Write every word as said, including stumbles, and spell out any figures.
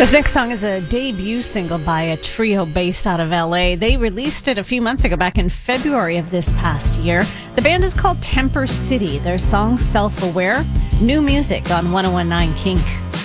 This next song is a debut single by a trio based out of L A. They released it a few months ago, back in February of this past year. The band is called Temper City. Their song Self-Aware. New music on one oh one nine Kink.